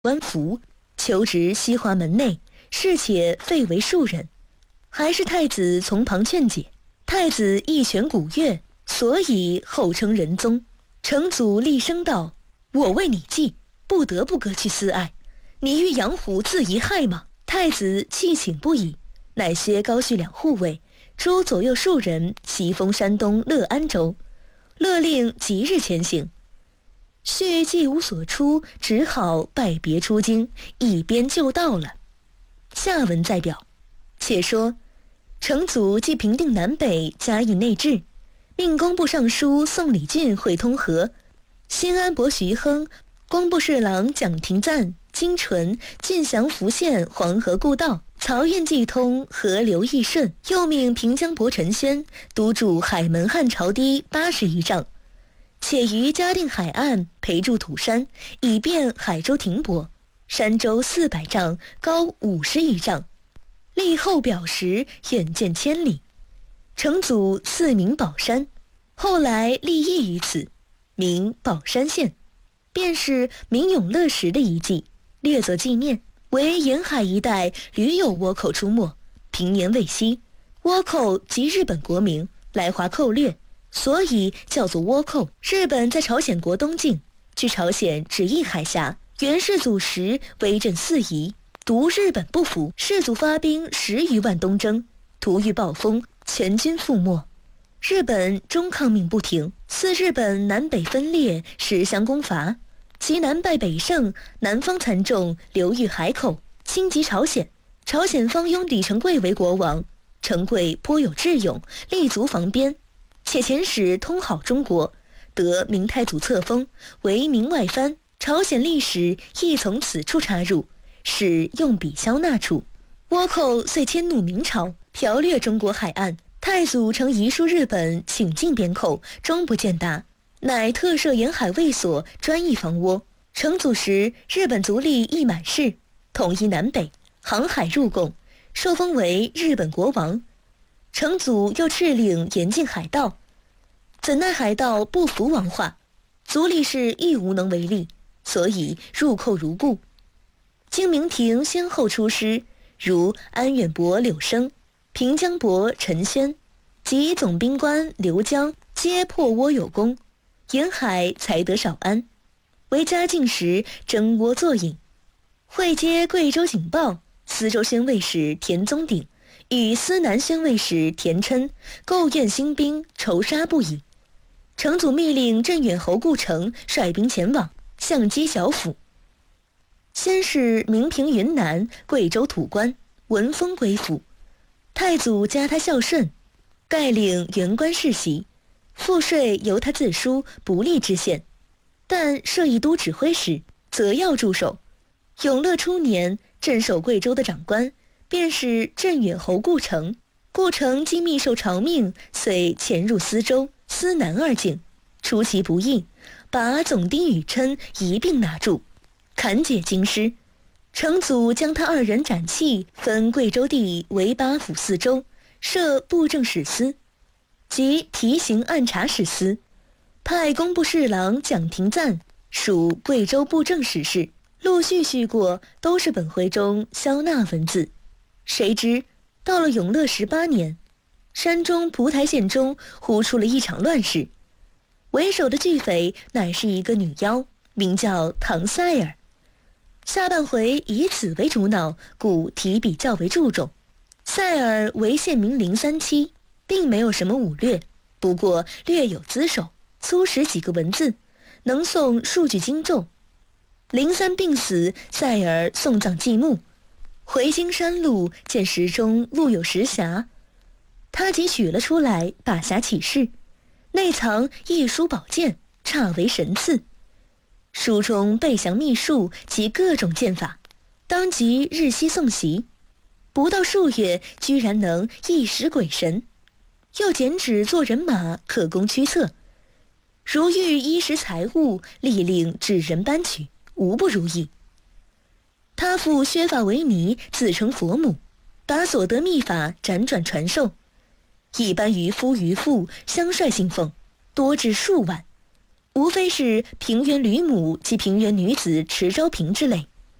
官服，求职西华门内，侍且废为庶人。还是太子从旁劝解，太子一拳鼓乐，所以后称仁宗。成祖厉声道：“我为你计，不得不割去私爱，你欲养虎自遗害吗？”太子气请不已，乃削高绪2护卫，诸左右数人袭封山东乐安州，勒令即日前行。绪既无所出，只好拜别出京，一边就到了。下文再表。且说成祖既平定南北，加以内治，命工部尚书宋理俊会通河，新安伯徐亨、工部侍郎蒋廷赞、金纯、晋降福县黄河故道，漕运既通，河流亦顺。又命平江伯陈宣督筑海门汉朝堤80余丈，且于嘉定海岸培筑土山，以便海州停泊。山周400丈，高50余丈，立后表石，远见千里。成祖赐名宝山，后来立邑于此，名宝山县，便是明永乐时的遗迹，略作纪念。为沿海一带屡有倭寇出没，平年未息。倭寇即日本国名，来华寇掠，所以叫做倭寇。日本在朝鲜国东境，距朝鲜只一海峡。元世祖时威震四夷，独日本不服，世祖发兵10余万东征，突遇暴风，全军覆没。日本终抗命不停，似日本南北分裂，实相攻伐，其南败北胜，南方残众流于海口，侵及朝鲜。朝鲜方拥李成桂为国王，成桂颇有智勇，立足防边，且遣使通好中国，得明太祖册封为明外藩。朝鲜历史亦从此处插入，使用笔消纳处。倭寇遂迁怒明朝，剽掠中国海岸。太祖曾遗书日本，请进边寇，终不见答，乃特设沿海卫所，专役防倭。成祖时，日本足利义满氏统一南北，航海入贡，受封为日本国王。成祖又敕令严禁海盗，怎奈海盗不服王化，足利氏亦无能为力，所以入寇如故。经明廷先后出师，如安远伯柳生、平江伯陈宣及总兵官刘江，皆破倭有功，沿海才得少安。为嘉靖时征倭作引，会接贵州警报，司州宣慰使田宗鼎与司南宣慰使田琛构怨兴兵，仇杀不已。成祖密令镇远侯顾城率兵前往，相击小府。先是明平云南、贵州土官，闻风归附。太祖加他孝顺，盖领原官世袭，赋税由他自书，不立知县。但设一都指挥使，则要驻守。永乐初年，镇守贵州的长官便是镇远侯顾城。顾城既密受朝命，遂潜入司州、司南2境，出其不意，把总兵宇琛一并拿住，砍解京师。成祖将他2人斩弃，分贵州地为8府4州，设布政使司及提刑按察使司，派工部侍郎蒋廷赞属贵州布政使事，陆续续过，都是本徽中消纳文字。谁知到了永乐18年，山中蒲台县中忽出了一场乱事，为首的巨匪乃是一个女妖，名叫唐塞尔。下半回以此为主脑，故提笔较为注重。塞尔为县民零3妻，并没有什么武略，不过略有资手，粗识几个文字，能诵数句经咒。零3病死，塞尔送葬祭墓，回京山路见石中录有石匣，他即取了出来，把匣起示，内藏一书宝剑，歃为神赐。书中备详秘术及各种剑法，当即日夕诵习，不到数月，居然能一识鬼神。又剪纸做人马，可供驱策。如遇衣食财物，力令指人搬取，无不如意。他复削发为尼，自称佛母，把所得秘法辗转传授，一般渔夫渔妇相率信奉，多至数万。无非是平原吕母及平原女子池昭嫔之类。